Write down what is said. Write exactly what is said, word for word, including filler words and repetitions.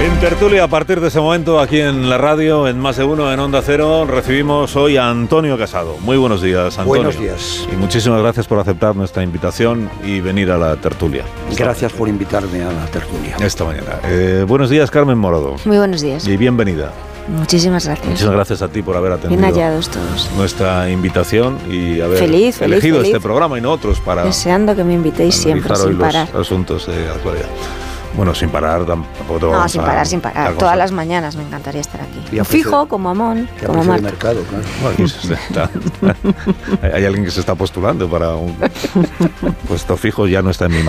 En tertulia, a partir de ese momento, aquí en la radio, en Más de Uno, en Onda Cero, recibimos hoy a Antonio Casado. Muy buenos días, Antonio. Buenos días. Y muchísimas gracias por aceptar nuestra invitación y venir a la tertulia. Gracias por invitarme a la tertulia. Esta mañana. Eh, buenos días, Carmen Morodo. Muy buenos días. Y bienvenida. Muchísimas gracias. Muchísimas gracias a ti por haber atendido Bien hallados todos. nuestra invitación y haber feliz, feliz, elegido feliz. este programa y no otros para deseando que me invitéis siempre sin parar. Los asuntos de actualidad. Bueno, sin parar tampoco te No, vamos sin a, parar, sin parar. a Todas las mañanas me encantaría estar aquí. Y a Fijo, precio- como Amón, Que como aprecio de Marta. mercado, claro. Bueno, aquí se está- hay alguien que se está postulando para un puesto fijo, ya no está en mi